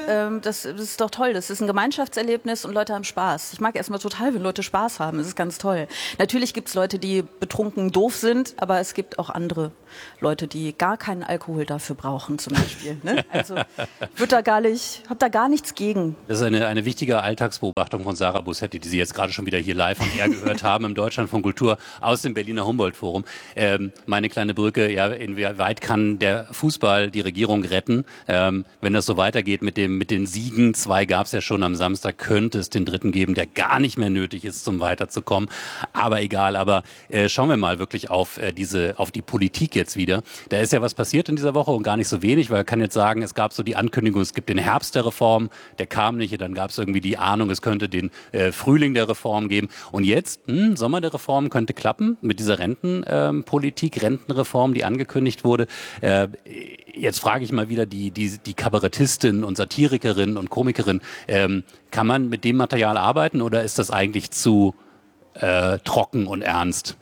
das ist doch toll. Das ist ein Gemeinschaftserlebnis und Leute haben Spaß. Ich mag erstmal total, wenn Leute Spaß haben. Das ist ganz toll. Natürlich gibt es Leute, die betrunken doof sind, aber es gibt auch andere Leute, die gar keinen Alkohol dafür brauchen, zum Beispiel. Ne? Also ich habe da gar nichts gegen. Das ist eine wichtige Alltagsbeobachtung von Sarah Bussetti, die Sie jetzt gerade schon wieder hier live on air gehört haben im Deutschland von Kultur aus dem Berliner Humboldt-Forum. Meine kleine Brücke, ja, inwieweit kann der Fußball die Regierung retten? Wenn das so weitergeht mit den Siegen, 2 gab es ja schon am Samstag, könnte es den dritten geben, der gar nicht mehr nötig ist, zum weiterzukommen. Aber egal, schauen wir mal wirklich auf die Politik jetzt wieder. Da ist ja was passiert in dieser Woche und gar nicht so wenig, weil man kann jetzt sagen, es gab so die Ankündigung, es gibt den Herbst der Reform, der kam nicht, dann gab es irgendwie die Ahnung, es könnte den Frühling der Reform geben. Und jetzt, Sommer der Reform könnte klappen mit dieser Rentenreform, die angekündigt wurde. Jetzt frage ich mal wieder die Kabarettistin und Satirikerin und Komikerin, kann man mit dem Material arbeiten oder ist das eigentlich zu trocken und ernst?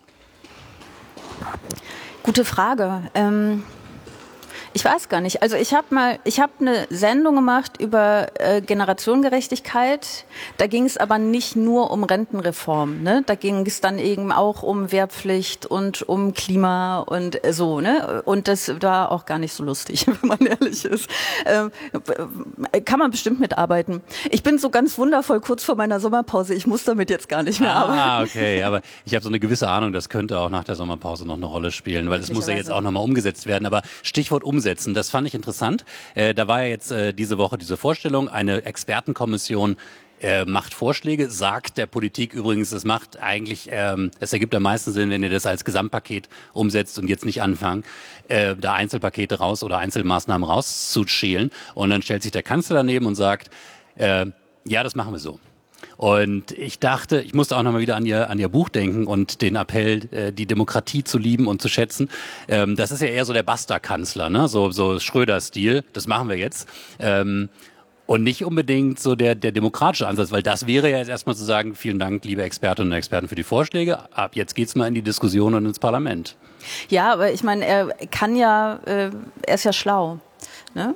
Gute Frage. Ich weiß gar nicht. Also ich habe eine Sendung gemacht über Generationengerechtigkeit. Da ging es aber nicht nur um Rentenreform. Ne? Da ging es dann eben auch um Wehrpflicht und um Klima und so. Ne? Und das war auch gar nicht so lustig, wenn man ehrlich ist. Kann man bestimmt mitarbeiten. Ich bin so ganz wundervoll kurz vor meiner Sommerpause. Ich muss damit jetzt gar nicht mehr arbeiten. Ah, okay. Aber ich habe so eine gewisse Ahnung, das könnte auch nach der Sommerpause noch eine Rolle spielen, weil es muss ja jetzt auch nochmal umgesetzt werden. Aber Stichwort umsetzen, das fand ich interessant. Da war ja jetzt diese Woche diese Vorstellung, eine Expertenkommission macht Vorschläge, sagt der Politik übrigens, es macht eigentlich, es ergibt am meisten Sinn, wenn ihr das als Gesamtpaket umsetzt und jetzt nicht anfangen, da Einzelpakete raus oder Einzelmaßnahmen rauszuschälen. Und dann stellt sich der Kanzler daneben und sagt, ja, das machen wir so. Und ich dachte, ich musste auch nochmal wieder an ihr Buch denken und den Appell, die Demokratie zu lieben und zu schätzen. Das ist ja eher so der Basta-Kanzler, ne? So Schröder-Stil, das machen wir jetzt. Und nicht unbedingt so der demokratische Ansatz, weil das wäre ja jetzt erstmal zu sagen, vielen Dank, liebe Expertinnen und Experten, für die Vorschläge. Ab jetzt geht's mal in die Diskussion und ins Parlament. Ja, aber ich meine, er ist ja schlau, ne?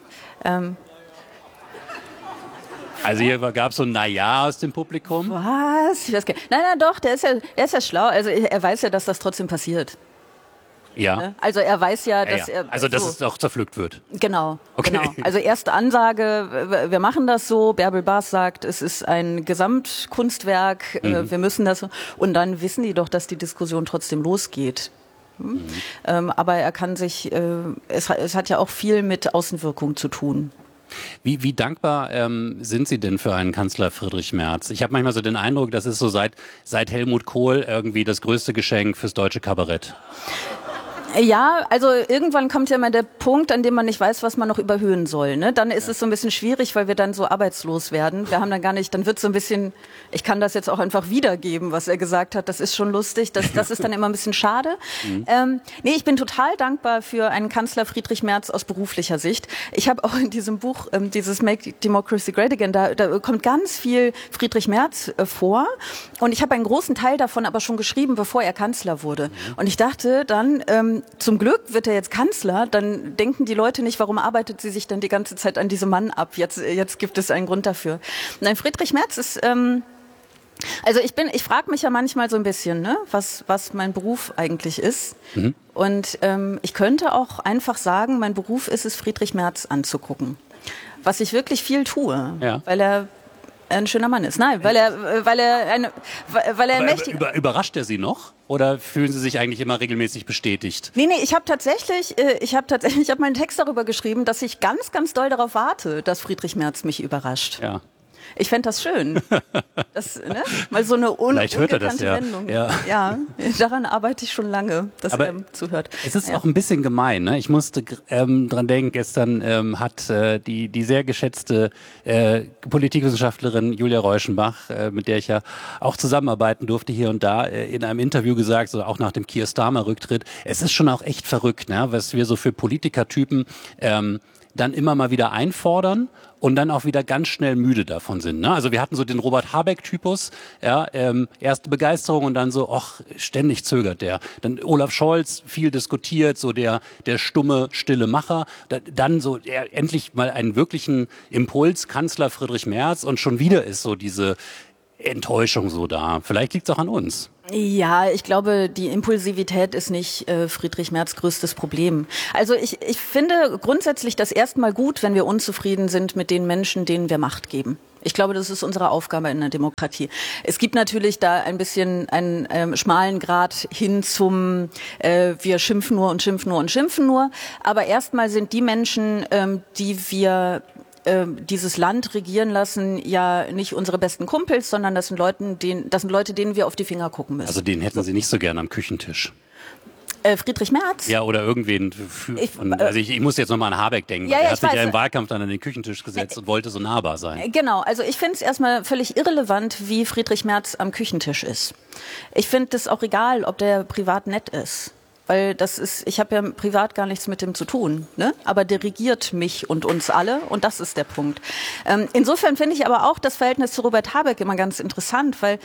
Also hier gab es so ein Naja aus dem Publikum. Was? Ich weiß gar nicht. Nein, doch, der ist ja schlau. Also er weiß ja, dass das trotzdem passiert. Ja. Ne? Also er weiß ja, dass er... Also dass es auch zerpflückt wird. Genau, okay. Genau. Also erste Ansage, wir machen das so. Bärbel Baas sagt, es ist ein Gesamtkunstwerk, wir müssen das so. Und dann wissen die doch, dass die Diskussion trotzdem losgeht. Aber er kann sich... Es hat ja auch viel mit Außenwirkung zu tun. Wie dankbar sind Sie denn für einen Kanzler Friedrich Merz? Ich habe manchmal so den Eindruck, das ist so seit Helmut Kohl irgendwie das größte Geschenk fürs deutsche Kabarett. Ja, also irgendwann kommt ja mal der Punkt, an dem man nicht weiß, was man noch überhöhen soll. Ne? Dann ist es so ein bisschen schwierig, weil wir dann so arbeitslos werden. Wir haben dann gar nicht, dann wird so ein bisschen, ich kann das jetzt auch einfach wiedergeben, was er gesagt hat. Das ist schon lustig. Das ist dann immer ein bisschen schade. Nee, ich bin total dankbar für einen Kanzler Friedrich Merz aus beruflicher Sicht. Ich habe auch in diesem Buch, dieses Make Democracy Great Again, da kommt ganz viel Friedrich Merz vor. Und ich habe einen großen Teil davon aber schon geschrieben, bevor er Kanzler wurde. Und ich dachte dann, zum Glück wird er jetzt Kanzler, dann denken die Leute nicht, warum arbeitet sie sich dann die ganze Zeit an diesem Mann ab? Jetzt gibt es einen Grund dafür. Nein, Friedrich Merz ist, also ich frage mich ja manchmal so ein bisschen, ne, was mein Beruf eigentlich ist. Und ich könnte auch einfach sagen, mein Beruf ist es, Friedrich Merz anzugucken. Was ich wirklich viel tue, weil er ein schöner Mann ist. Nein, weil er mächtig. Überrascht er Sie noch? Oder fühlen Sie sich eigentlich immer regelmäßig bestätigt? Nee, ich habe meinen Text darüber geschrieben, dass ich ganz, ganz doll darauf warte, dass Friedrich Merz mich überrascht. Ja. Ich fände das schön. Mal so eine Vielleicht hört er das, Wendung. Ja, daran arbeite ich schon lange, dass er zuhört. Es ist auch ein bisschen gemein. Ne? Ich musste dran denken, gestern hat die sehr geschätzte Politikwissenschaftlerin Julia Reuschenbach, mit der ich ja auch zusammenarbeiten durfte hier und da, in einem Interview gesagt, so auch nach dem Keir Starmer-Rücktritt, es ist schon auch echt verrückt, ne? Was wir so für Politikertypen dann immer mal wieder einfordern und dann auch wieder ganz schnell müde davon sind. Ne? Also wir hatten so den Robert Habeck-Typus, ja, erste Begeisterung und dann so, ach, ständig zögert der. Dann Olaf Scholz, viel diskutiert, so der stumme, stille Macher. Dann so endlich mal einen wirklichen Impuls, Kanzler Friedrich Merz, und schon wieder ist so diese Enttäuschung so da. Vielleicht liegt es auch an uns. Ja, ich glaube, die Impulsivität ist nicht Friedrich Merz' größtes Problem. Also ich finde grundsätzlich das erstmal gut, wenn wir unzufrieden sind mit den Menschen, denen wir Macht geben. Ich glaube, das ist unsere Aufgabe in der Demokratie. Es gibt natürlich da ein bisschen einen schmalen Grat hin zum wir schimpfen nur und schimpfen nur und schimpfen nur. Aber erstmal sind die Menschen, die wir dieses Land regieren lassen, ja nicht unsere besten Kumpels, sondern das sind Leute, denen wir auf die Finger gucken müssen. Also den hätten Sie nicht so gerne am Küchentisch. Friedrich Merz? Ja, oder irgendwen. Ich muss jetzt nochmal an Habeck denken. Ja, er hat sich ja im Wahlkampf dann an den Küchentisch gesetzt und wollte so nahbar sein. Genau, also ich finde es erstmal völlig irrelevant, wie Friedrich Merz am Küchentisch ist. Ich finde es auch egal, ob der privat nett ist. Weil ich habe ja privat gar nichts mit dem zu tun, ne? Aber der regiert mich und uns alle, und das ist der Punkt. Insofern finde ich aber auch das Verhältnis zu Robert Habeck immer ganz interessant, weil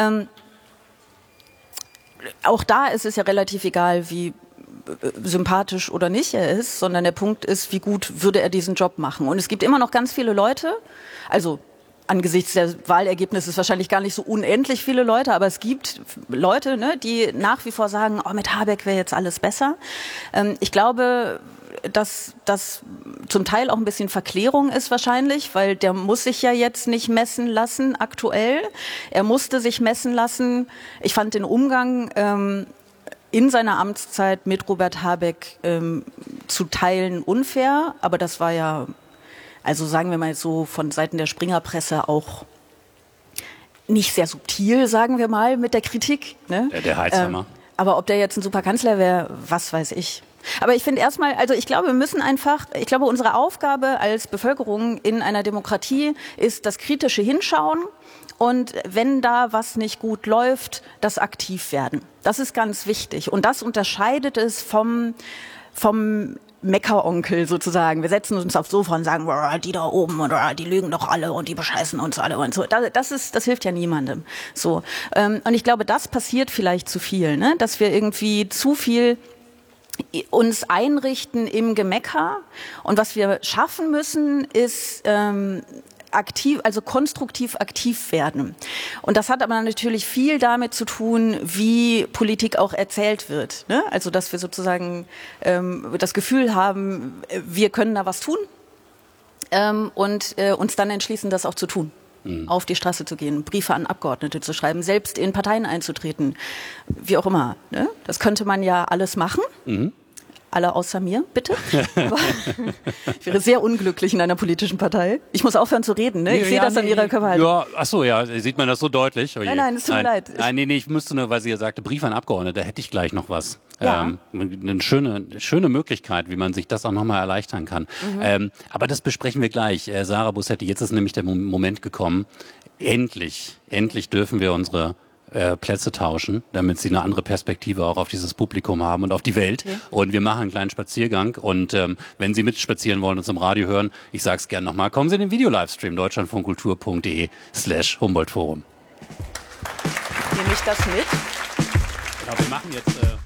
auch da ist es ja relativ egal, wie sympathisch oder nicht er ist, sondern der Punkt ist, wie gut würde er diesen Job machen. Und es gibt immer noch ganz viele Leute, also angesichts des Wahlergebnisses wahrscheinlich gar nicht so unendlich viele Leute, aber es gibt Leute, ne, die nach wie vor sagen, oh, mit Habeck wäre jetzt alles besser. Ich glaube, dass das zum Teil auch ein bisschen Verklärung ist wahrscheinlich, weil der muss sich ja jetzt nicht messen lassen aktuell. Er musste sich messen lassen. Ich fand den Umgang in seiner Amtszeit mit Robert Habeck zu Teilen unfair, aber das war ja, also sagen wir mal so von Seiten der Springerpresse auch nicht sehr subtil, sagen wir mal, mit der Kritik. Ne? Der Heizhammer. Aber ob der jetzt ein super Kanzler wäre, was weiß ich. Aber ich finde erstmal, also ich glaube, unsere Aufgabe als Bevölkerung in einer Demokratie ist das kritische Hinschauen und wenn da was nicht gut läuft, das aktiv werden. Das ist ganz wichtig und das unterscheidet es vom Meckeronkel sozusagen. Wir setzen uns aufs Sofa und sagen, die da oben oder die lügen doch alle und die bescheißen uns alle und so. Das hilft ja niemandem. So. Und ich glaube, das passiert vielleicht zu viel, ne? Dass wir irgendwie zu viel uns einrichten im Gemecker. Und was wir schaffen müssen, ist aktiv, also konstruktiv aktiv werden. Und das hat aber natürlich viel damit zu tun, wie Politik auch erzählt wird. Ne? Also dass wir sozusagen das Gefühl haben, wir können da was tun und uns dann entschließen, das auch zu tun. Auf die Straße zu gehen, Briefe an Abgeordnete zu schreiben, selbst in Parteien einzutreten, wie auch immer. Ne? Das könnte man ja alles machen. Alle außer mir, bitte. Ich wäre sehr unglücklich in einer politischen Partei. Ich muss aufhören zu reden, ne? Ich sehe das an Ihrer Körperhaltung. Ja, ach so, ja, sieht man das so deutlich? Nein, es tut mir leid. Nein, ich müsste nur, weil Sie ja sagte, Brief an Abgeordnete, da hätte ich gleich noch was. Ja. Eine schöne Möglichkeit, wie man sich das auch nochmal erleichtern kann. Aber das besprechen wir gleich. Sarah Bussetti, jetzt ist nämlich der Moment gekommen. Endlich dürfen wir unsere Plätze tauschen, damit sie eine andere Perspektive auch auf dieses Publikum haben und auf die Welt. Okay. Und wir machen einen kleinen Spaziergang. Und wenn Sie mitspazierern wollen und uns im Radio hören, ich sage es gerne nochmal, kommen Sie in den Video-Livestream deutschlandfunkkultur.de/Humboldt-Forum. Nehme ich das mit? Genau, wir machen jetzt...